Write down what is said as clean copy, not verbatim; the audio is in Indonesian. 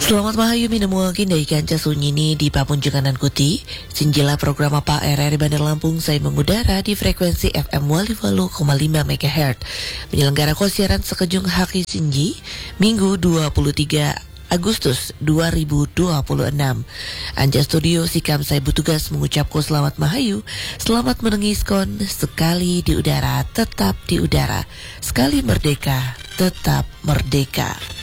Selamat mahayu minamua kindai kanca sunyini di papunjunganan kuti. Sinjila program apa RRI Bandar Lampung saya mengudara di frekuensi FM 88,5 MHz. Penyelenggara siaran sekejung haki sinji Minggu 23 Agustus 2026. Anja studio sikam saya bertugas mengucapkan selamat mahayu, selamat menengiskon sekali di udara tetap di udara, sekali merdeka tetap merdeka.